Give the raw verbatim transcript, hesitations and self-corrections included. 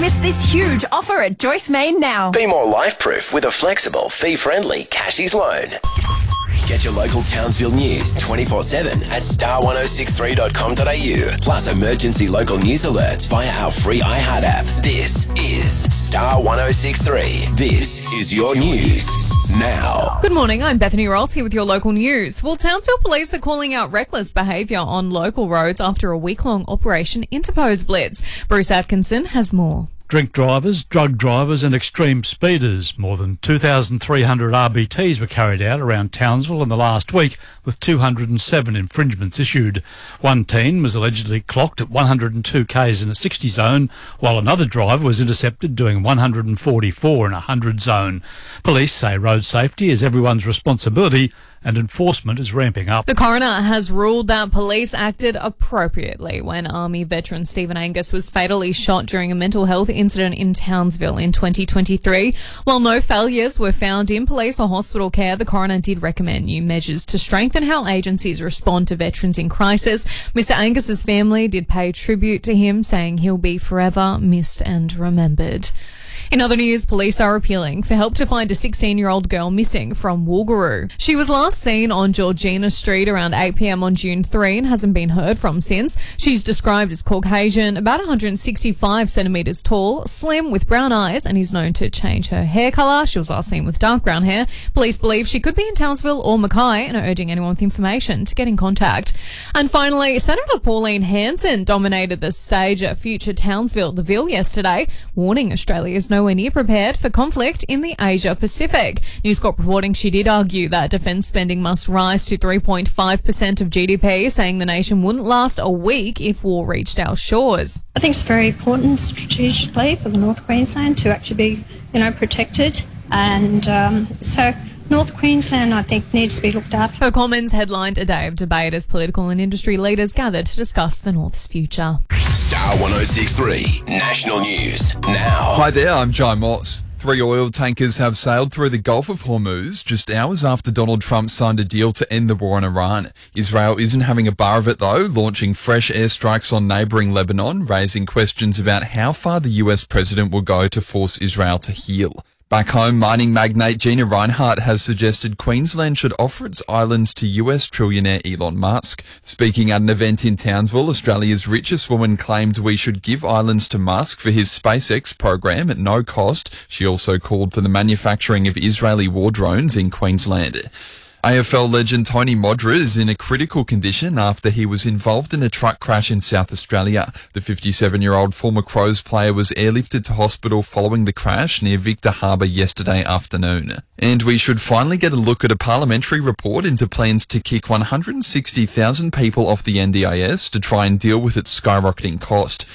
miss this huge offer at Joyce Main now. Be more life-proof with a flexible, fee-friendly Cashies loan. Get your local Townsville news twenty-four seven at star ten sixty-three dot com dot a u. Plus emergency local news alerts via our free iHeart app. This is Star ten sixty-three. This is your news now. Good morning, I'm Bethany Ross here with your local news. Well, Townsville police are calling out reckless behaviour on local roads after a week-long Operation Interpose blitz. Bruce Atkinson has more. Drink drivers, drug drivers and extreme speeders. More than two thousand three hundred R B Ts were carried out around Townsville in the last week, with two hundred seven infringements issued. One teen was allegedly clocked at one hundred two k's in a sixty zone, while another driver was intercepted doing one hundred forty-four in a one hundred zone. Police say road safety is everyone's responsibility and enforcement is ramping up. The coroner has ruled that police acted appropriately when Army veteran Stephen Angus was fatally shot during a mental health incident in Townsville in twenty twenty-three. While no failures were found in police or hospital care, the coroner did recommend new measures to strengthen how agencies respond to veterans in crisis. Mister Angus's family did pay tribute to him, saying he'll be forever missed and remembered. In other news, police are appealing for help to find a sixteen-year-old girl missing from Woolgaroo. She was last seen on Georgina Street around eight p.m. on June third and hasn't been heard from since. She's described as Caucasian, about one hundred sixty-five centimetres tall, slim with brown eyes, and is known to change her hair colour. She was last seen with dark brown hair. Police believe she could be in Townsville or Mackay and are urging anyone with information to get in contact. And finally, Senator Pauline Hanson dominated the stage at Future Townsville, the Ville, yesterday, warning Australia is no nowhere near prepared for conflict in the Asia Pacific. News Corp reporting she did argue that defence spending must rise to three point five percent of G D P, saying the nation wouldn't last a week if war reached our shores. I think it's very important strategically for the North Queensland to actually be, you know, protected, and um, so North Queensland, I think, needs to be looked after. Her comments headlined a day of debate as political and industry leaders gathered to discuss the North's future. Star ten sixty-three National News now. Hi there, I'm Jai Moss. Three oil tankers have sailed through the Gulf of Hormuz just hours after Donald Trump signed a deal to end the war in Iran. Israel isn't having a bar of it though, launching fresh airstrikes on neighbouring Lebanon, raising questions about how far the U S president will go to force Israel to heal. Back home, mining magnate Gina Rinehart has suggested Queensland should offer its islands to U S trillionaire Elon Musk. Speaking at an event in Townsville, Australia's richest woman claimed we should give islands to Musk for his SpaceX program at no cost. She also called for the manufacturing of Israeli war drones in Queensland. A F L legend Tony Modra is in a critical condition after he was involved in a truck crash in South Australia. The fifty-seven-year-old former Crows player was airlifted to hospital following the crash near Victor Harbour yesterday afternoon. And we should finally get a look at a parliamentary report into plans to kick one hundred sixty thousand people off the N D I S to try and deal with its skyrocketing cost.